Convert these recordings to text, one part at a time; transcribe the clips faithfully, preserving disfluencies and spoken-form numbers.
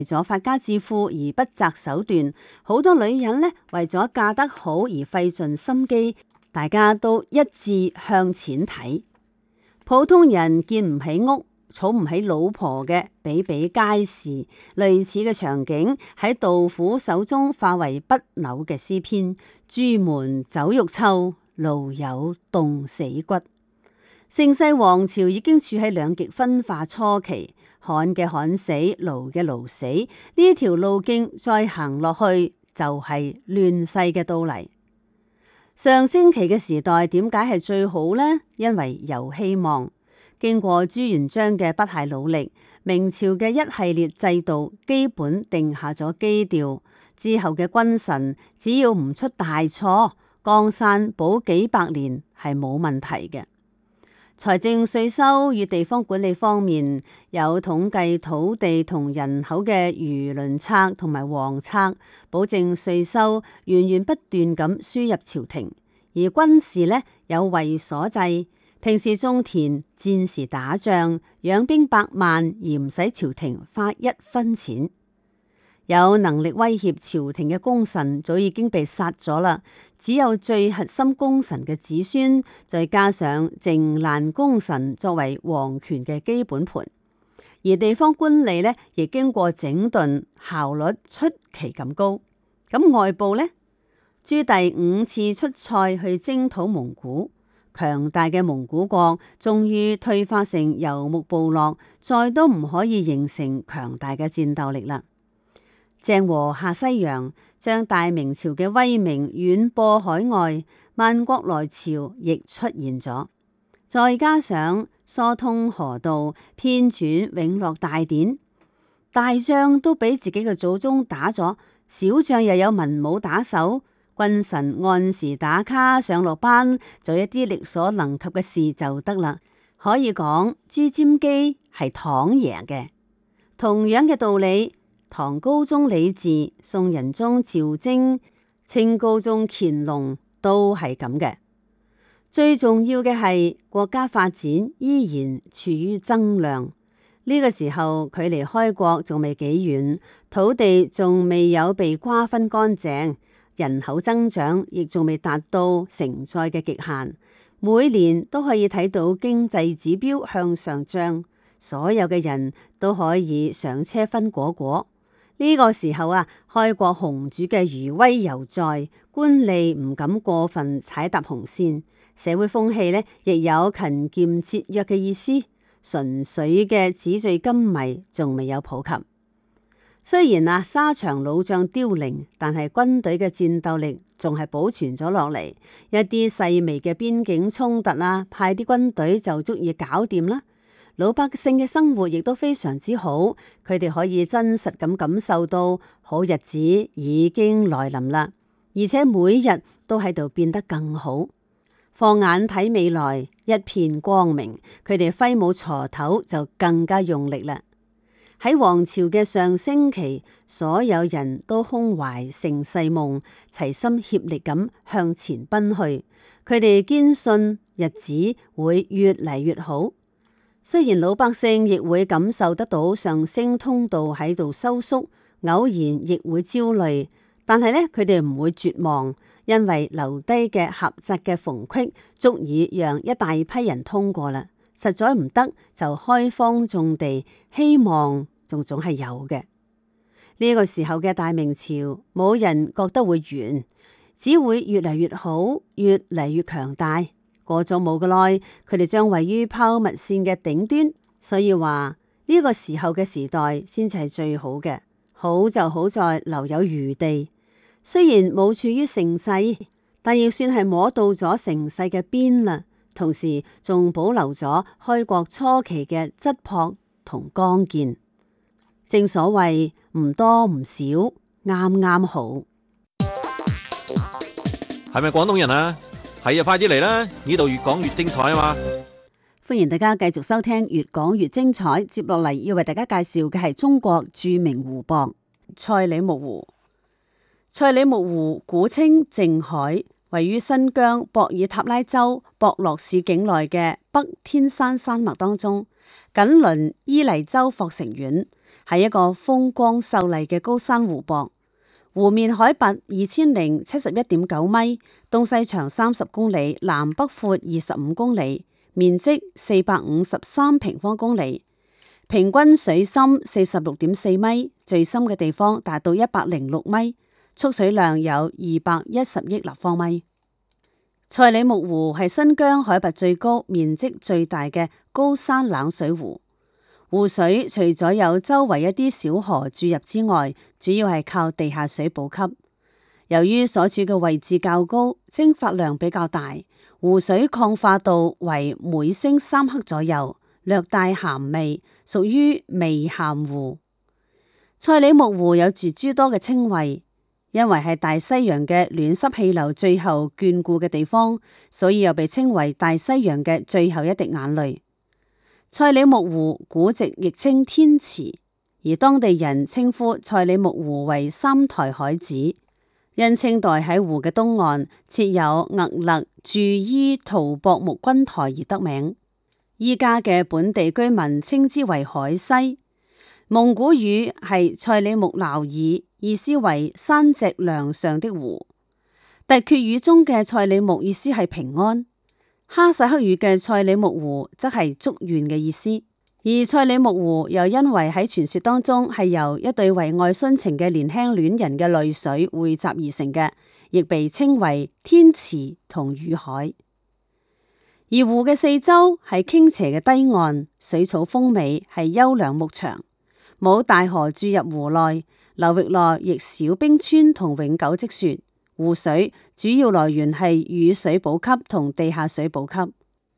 為咗發家致富而不擇手段，好多女人呢，為咗嫁得好而費盡心機，大家都一致向錢睇。普通人見唔起屋，儲唔起老婆嘅比比皆是。類似嘅場景喺杜甫手中化為不朽嘅詩篇：朱門酒肉臭，路有凍死骨。盛世王朝已經處喺兩極分化初期，旱嘅旱死，澇嘅澇死，呢一條路徑再行落去就係亂世嘅到嚟。上升期嘅時代點解係最好呢？因為有希望。經過朱元璋嘅不懈努力，明朝嘅一系列制度基本定下咗基調，之後嘅君臣只要唔出大錯，江山保幾百年係冇問題嘅。財政稅收與地方管理方面，有統計土地同人口嘅輿論冊同埋王冊，保證稅收源源不斷咁輸入朝廷。而軍事呢，有衛所制，平時種田，戰時打仗，養兵百萬而唔使朝廷花一分錢。有能力威脅朝廷嘅功臣早已經被殺咗啦，只有最核心功臣嘅子孫，再加上靖難功臣作為皇權嘅基本盤。而地方官吏呢，亦經過整頓，效率出奇咁高。咁外部呢，朱棣五次出塞去征討蒙古，強大嘅蒙古國終於退化成游牧部落，再都唔可以形成強大嘅戰鬥力啦。鄭和下西洋，將大明朝嘅威名遠播海外，萬國來朝亦出現咗。再加上疏通河道，編纂永樂大典，大仗都俾自己嘅祖宗打咗，小仗又有文武打手，君臣按時打卡上落班，做一啲力所能及嘅事就得啦。可以講朱瞻基係躺贏嘅。同樣嘅道理，唐高宗李治、宋仁宗趙禎、清高宗乾隆都係咁嘅。最重要嘅係國家發展依然處於增量，呢個時候距離開國仲未幾遠，土地仲未有被瓜分乾淨，人口增長亦仲未達到承載嘅極限，每年都可以睇到經濟指標向上漲，所有嘅人都可以上車分果果。呢個時候啊，開國雄主嘅餘威猶在，官吏唔敢過分踩踏紅線，社會風氣呢亦有勤儉節約嘅意思，純粹嘅紙醉金迷仲未有普及。雖然啊沙場老將凋零，但係軍隊嘅戰鬥力仲係保存咗落嚟，一啲細微嘅邊境衝突啊，派啲軍隊就足以搞掂啦。老百姓嘅生活亦都非常之好，佢哋可以真實咁感受到好日子已經來臨啦，而且每日都喺度變得更好。放眼睇未來，一片光明，佢哋揮舞鋤頭就更加用力啦。喺王朝嘅上升期，所有人都胸懷盛世夢，齊心協力咁向前奔去。佢哋堅信日子會越嚟越好。雖然老百姓亦會感受得到上升通道喺度收縮，偶然亦會焦慮，但係呢，佢哋唔會絕望，因為留低嘅狹窄嘅縫隙足以讓一大批人通過啦。實在唔得就開荒種地，希望仲總係有嘅。呢個時候嘅大明朝，冇人覺得會完，只會越嚟越好，越嚟越強大。過咗冇幾耐，佢哋將位於拋物線嘅頂端，所以話呢個時候嘅時代先至係最好嘅。好就好在留有餘地，雖然冇處於盛世，但亦算係摸到咗盛世嘅邊啦。同時仲保留咗開國初期嘅質樸同剛健。正所謂唔多唔少，啱啱好。 係咪廣東人啊？係啊，快啲嚟啦！呢度越講越精彩啊嘛！ 歡迎大家繼續收聽越講越精彩。接落嚟要為大家介紹嘅係中國著名湖泊賽里木湖。賽里木湖古稱靜海，位於新疆博爾塔拉州博樂市境內嘅北天山山脈當中，緊鄰伊犁州霍城縣， 係一個風光秀麗嘅高山湖泊。湖面海拔二千零七十一點九米，東西長三十公里，南北闊二十五公里，面積四百五十三平方公里，平均水深四十六點四米，最深嘅地方達到一百零六米，蓄水量有二百一十億立方米。賽里木湖係新疆海拔最高、面積最大嘅高山冷水湖。湖水除咗有周圍一啲小河注入之外，主要係靠地下水補給。由於所處嘅位置較高，蒸發量比較大，湖水礦化度為每升三克左右，略帶鹹味，屬於微鹹湖。賽里木湖有住諸多嘅稱謂，因為係大西洋嘅暖濕氣流最後眷顧嘅地方，所以又被稱為大西洋嘅最後一滴眼淚。賽里木湖古籍亦稱天池，而當地人稱呼賽里木湖為三台海子，因清代喺湖嘅東岸設有屹立駐伊圖博木軍台而得名。依家嘅本地居民稱之為海西。蒙古語係賽里木撈爾，意思為山脊梁上的湖。突厥語中嘅賽里木意思係平安。哈薩克語嘅賽里木湖則係祝願嘅意思，而賽里木湖又因為喺傳說當中係由一對為愛殉情嘅年輕戀人嘅淚水匯集而成嘅，亦被稱為天池同乳海。而湖嘅四周係傾斜嘅低岸，水草豐美，係優良牧場，冇大河注入湖內，流域內亦少冰川同永久積雪。湖水主要來源係雨水補給同地下水補給。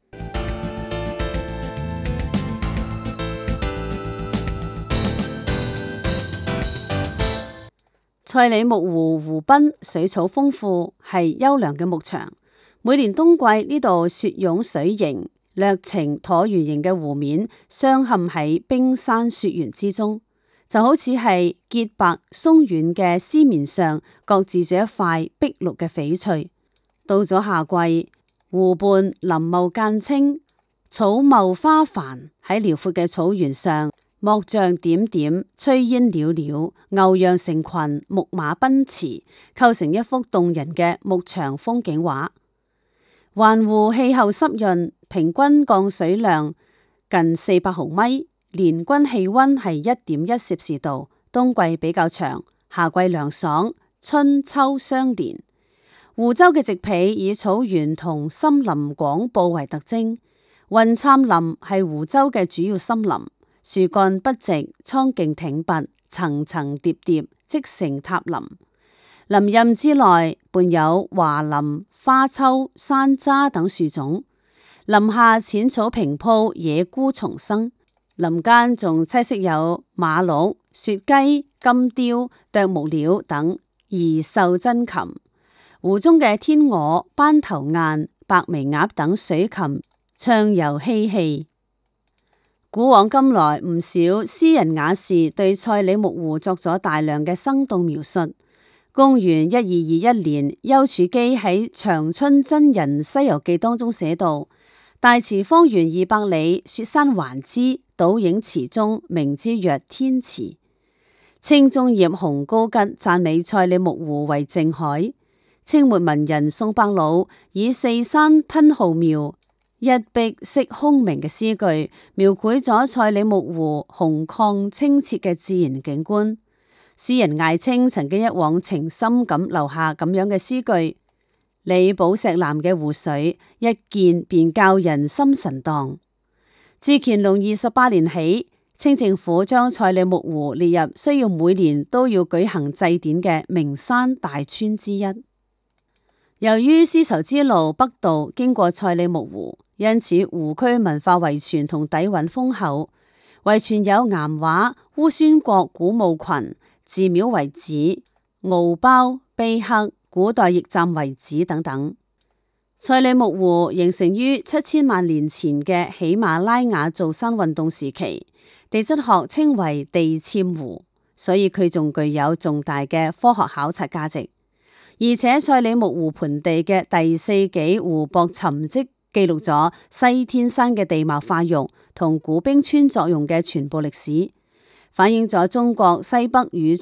賽里木湖湖濱水草豐富，係優良嘅牧場。每年冬季呢度雪湧水凝，略呈橢圓形嘅湖面鑲嵌喺冰山雪原之中，就好似係潔白鬆軟嘅絲綿上各自住一塊碧綠嘅翡翠。到咗夏季，湖畔林茂間青，草茂花繁，喺遼闊嘅草原上，木匠點點，炊煙裊裊，牛羊成群，牧馬奔馳，構成一幅動人嘅牧場風景畫。環湖氣候濕潤，平均降水量近四百毫米，年均氣溫係一點一攝氏度，冬季比較長，夏季涼爽，春秋相連。湖周嘅植被以草原同森林廣布為特徵，雲杉林係湖周嘅主要森林，樹幹筆直，蒼勁挺拔，層層疊疊，積成塔林。林蔭之內伴有華林、花楸、山楂等樹種，林下淺草平鋪，野菇叢生。林間仲棲息有馬鹿、雪雞、金雕、啄木鳥等異獸珍禽。湖中嘅天鵝、斑頭雁、白眉鴨等水禽暢遊嬉戲。古往今來，唔少詩人雅士對賽里木湖作咗大量嘅生動描述。公元一二二一年，丘處機喺《長春真人西遊記》當中寫道：大池方圓二百里，雪山環之，倒影池中，名之曰天池。清中葉洪高吉讚美賽里木湖為靜海。清末文人宋伯魯以四山吞浩渺，一碧色空明嘅詩句，描繪咗賽里木湖宏曠清澈嘅自然景觀。詩人艾青曾經一往情深咁留下咁樣嘅詩句：你寶石藍嘅湖水，一見便教人心神蕩。自乾隆二十八年起，清政府將賽里木湖列入需要每年都要舉行祭典嘅名山大川之一。由於絲綢之路北渡經過賽里木湖，因此湖區文化遺傳同底蘊豐厚，遺傳有岩畫、烏孫國古墓群、寺廟遺址、敖包、碑刻、古代驛站遺址等等。賽里木湖形成於七千萬年前嘅喜馬拉雅造山運動時期，地質學稱為地塹湖，所以佢仲具有重大嘅科學考察價值。而且賽里木湖盆地嘅第四紀湖泊沉積記錄咗西天山嘅地貌化育同古冰川作用嘅全部歷史。 反映咗中國西北與